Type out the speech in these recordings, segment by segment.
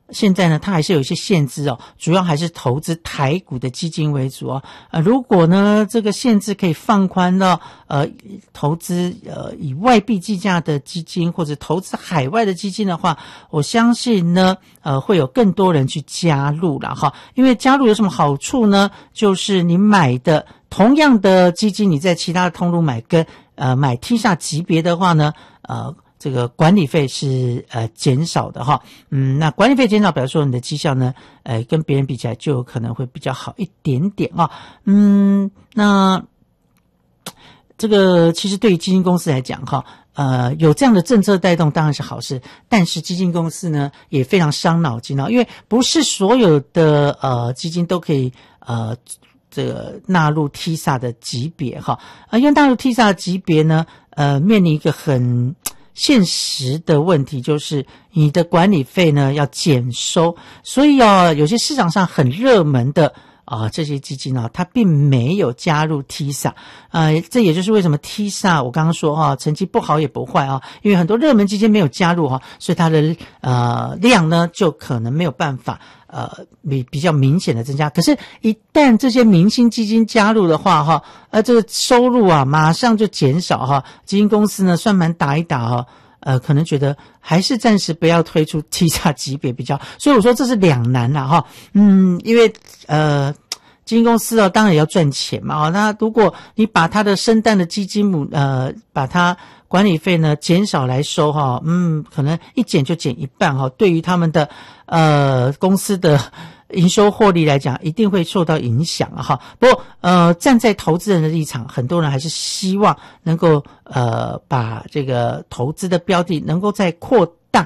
现在呢，它还是有一些限制哦，主要还是投资台股的基金为主哦。如果呢这个限制可以放宽到投资以外币计价的基金或者投资海外的基金的话，我相信呢会有更多人去加入啦哈。因为加入有什么好处呢？就是你买的同样的基金，你在其他的通路买跟买 TISA 级别的话呢，这个管理费是减少的哈。那管理费减少表示说你的绩效呢跟别人比起来就有可能会比较好一点点啊。那这个其实对于基金公司来讲哈，有这样的政策带动当然是好事，但是基金公司呢也非常伤脑筋因为不是所有的基金都可以这个纳入 TISA 的级别哈。因为纳入 TISA 的级别呢面临一个很现实的问题，就是你的管理费呢要减收，所以有些市场上很热门的这些基金它并没有加入 TISA。这也就是为什么 TISA 我刚刚说成绩不好也不坏因为很多热门基金没有加入所以它的量呢就可能没有办法比较明显的增加。可是一旦这些明星基金加入的话这个收入马上就减少基金公司呢算盘打一打可能觉得还是暂时不要推出 TISA 级别比较，所以我说这是两难啦因为基金公司当然也要赚钱嘛那如果你把它的生蛋的基金母把它管理费呢减少来收可能一减就减一半对于他们的公司的营收获利来讲一定会受到影响不过站在投资人的立场，很多人还是希望能够把这个投资的标的能够再扩大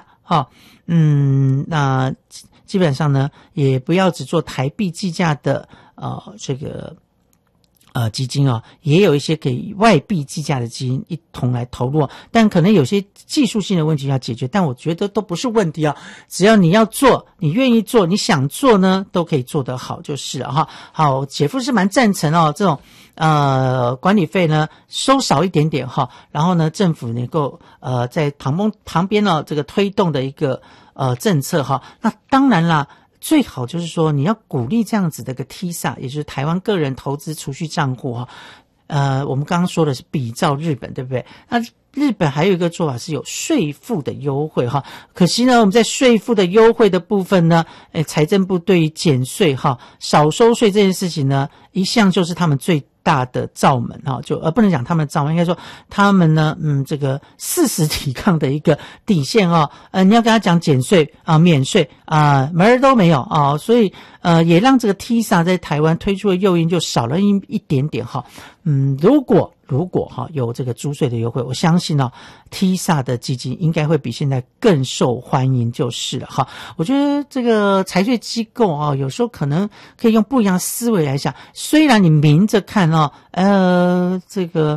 那基本上呢也不要只做台币计价的这个基金也有一些可以外币计价的基金一同来投入但可能有些技术性的问题要解决，但我觉得都不是问题只要你要做，你愿意做，你想做呢都可以做得好就是了好，姐夫是蛮赞成这种管理费呢收少一点点然后呢政府能够在旁边这个推动的一个政策那当然啦，最好就是说你要鼓励这样子的一个 TISA， 也就是台湾个人投资储蓄账户我们刚刚说的是比照日本对不对？那日本还有一个做法是有税负的优惠可惜呢我们在税负的优惠的部分呢财政部对于减税少收税这件事情呢一向就是他们最大的罩门就不能讲他们的罩门，应该说他们呢这个誓死抵抗的一个底线你要跟他讲减税免税门儿都没有所以也让这个 TISA 在台湾推出的诱因就少了一点点如果有这个租税的优惠，我相信TISA 的基金应该会比现在更受欢迎就是了我觉得这个财税机构有时候可能可以用不一样的思维来想，虽然你明着看这个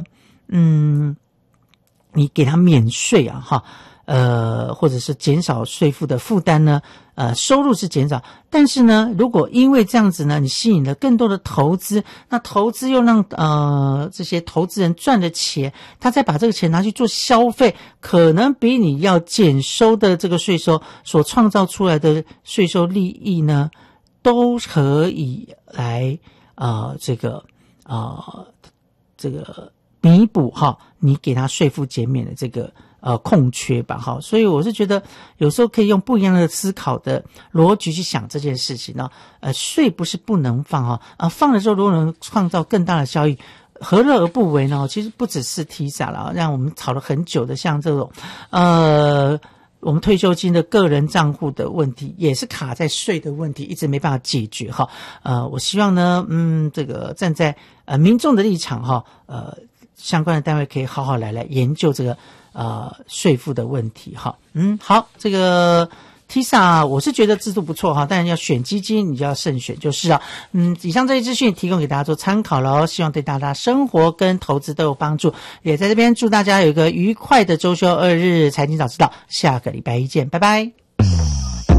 你给他免税或者是减少税负的负担呢收入是减少，但是呢如果因为这样子呢你吸引了更多的投资，那投资又让这些投资人赚的钱，他再把这个钱拿去做消费，可能比你要减收的这个税收所创造出来的税收利益呢都可以来这个弥补你给他税负减免的这个空缺吧所以我是觉得有时候可以用不一样的思考的逻辑去想这件事情税不是不能放放的时候如果能创造更大的效益，何乐而不为呢？其实不只是 TISA 啦，让我们吵了很久的像这种我们退休金的个人账户的问题也是卡在税的问题，一直没办法解决我希望呢这个站在民众的立场相关的单位可以好好来研究这个税负的问题好，这个 TISA 我是觉得制度不错但要选基金你就要慎选就是了。以上这些资讯提供给大家做参考了希望对大家生活跟投资都有帮助，也在这边祝大家有一个愉快的周休2日，财经早知道，下个礼拜一见，拜拜。